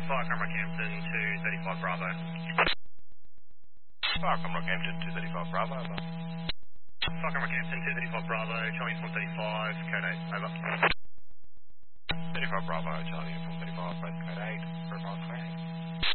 Firecom Rockhampton 235 Bravo. Firecom Rockhampton 235 Bravo, over. Firecom Rockhampton 235 Bravo, Charlie Inform 35, code 8, over. 35 Bravo, Charlie Inform 35, both code 8, profile 28.